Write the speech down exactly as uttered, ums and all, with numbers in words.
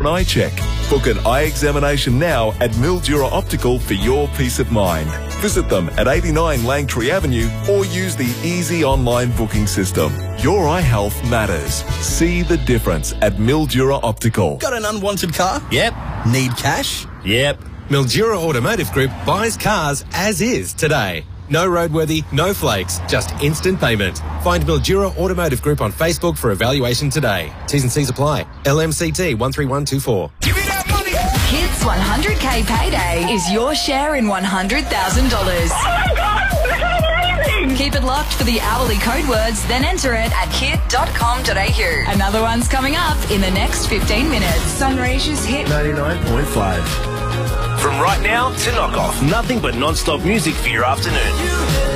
eye check. Book an eye examination now at Mildura Optical for your peace of mind. Visit them at eighty-nine Langtree Avenue or use the easy online booking system. Your eye health matters. See the difference at Mildura Optical. Got an unwanted car? Yep. Need cash? Yep. Mildura Automotive Group buys cars as is today. No roadworthy, no flakes, just instant payment. Find Mildura Automotive Group on Facebook for evaluation today. T's and C's apply. L M C T one three one two four. Give me that money! Hits one hundred K payday is your share in one hundred thousand dollars. Oh my God! This is amazing! Keep it locked for the hourly code words, then enter it at hit dot com dot a u. Another one's coming up in the next fifteen minutes. Sunraysia's Hit ninety-nine point five. From right now to knock off, nothing but non-stop music for your afternoon.